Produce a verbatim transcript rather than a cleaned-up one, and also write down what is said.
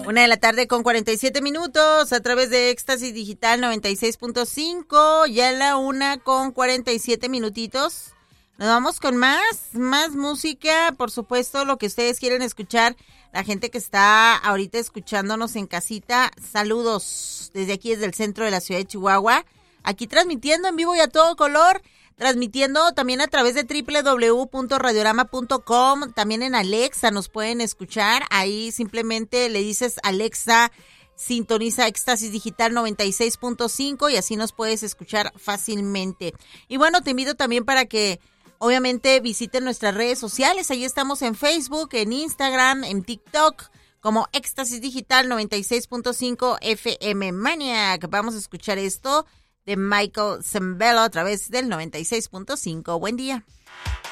Una de la tarde con cuarenta y siete minutos a través de Éxtasis Digital noventa y seis punto cinco. Ya la una con cuarenta y siete minutitos. Nos vamos con más, más música, por supuesto, lo que ustedes quieren escuchar. La gente que está ahorita escuchándonos en casita, saludos desde aquí, desde el centro de la ciudad de Chihuahua. Aquí transmitiendo en vivo y a todo color, transmitiendo también a través de doble u doble u doble u punto radiorama punto com, también en Alexa nos pueden escuchar. Ahí simplemente le dices Alexa, sintoniza Éxtasis Digital noventa y seis punto cinco y así nos puedes escuchar fácilmente. Y bueno, te invito también para que obviamente visiten nuestras redes sociales. Ahí estamos en Facebook, en Instagram, en TikTok, como Éxtasis Digital noventa y seis punto cinco F M Maniac. Vamos a escuchar esto de Michael Zambello a través del noventa y seis punto cinco. Buen día.